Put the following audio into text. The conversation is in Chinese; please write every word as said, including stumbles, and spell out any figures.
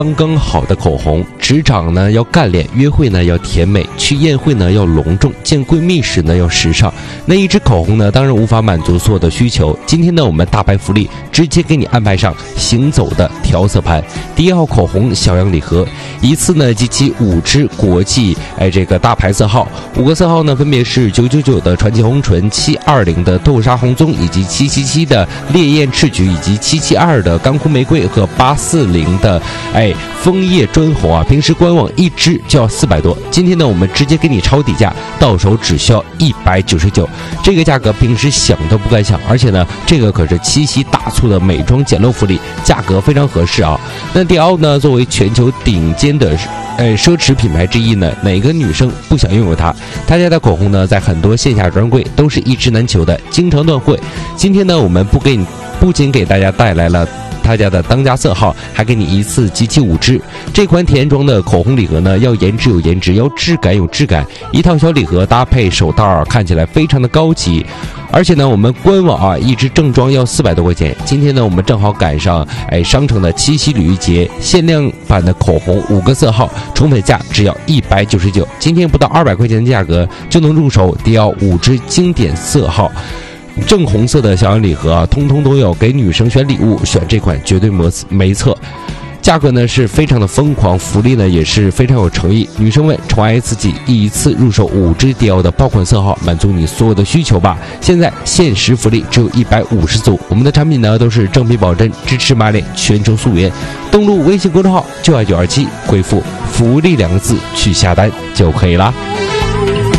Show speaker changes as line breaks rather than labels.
刚刚好的口红，职场呢要干练，约会呢要甜美，去宴会呢要隆重，见闺蜜时呢要时尚。那一支口红呢，当然无法满足所有的需求。今天呢，我们大牌福利直接给你安排上行走的调色盘。第一号口红小样礼盒，一次呢集齐五支国际哎这个大牌色号，五个色号呢分别是九九九的传奇红唇、七二零的豆沙红棕，以及七七七的烈焰赤橘，以及七七二的干枯玫瑰和八四零的哎。枫叶砖红啊，平时官网一支就要四百多，今天呢我们直接给你抄底价，到手只需要一百九十九，这个价格平时想都不敢想，而且呢这个可是七夕大促的美妆捡漏福利，价格非常合适啊。那迪奥呢作为全球顶尖的呃奢侈品牌之一呢，哪个女生不想拥有它？他家的口红呢在很多线下专柜都是一支难求的，经常断货。今天呢我们不给你不仅给大家带来了他家的当家色号，还给你一次集齐五支。这款甜妆的口红礼盒呢，要颜值有颜值，要质感有质感。一套小礼盒搭配手套，看起来非常的高级。而且呢，我们官网啊，一支正装要四百多块钱。今天呢，我们正好赶上哎商城的七夕旅节，限量版的口红五个色号，冲粉价只要一百九十九。今天不到二百块钱的价格就能入手迪奥五支经典色号。正红色的小样礼盒啊，通通都有，给女生选礼物，选这款绝对没错。价格呢是非常的疯狂，福利呢也是非常有诚意。女生们宠爱自己，一次入手五支迪奥的爆款色号，满足你所有的需求吧。现在限时福利只有一百五十组，我们的产品呢都是正品保真，支持马脸，全程溯源。登录微信公众号九二九二七，回复福利两个字去下单就可以啦。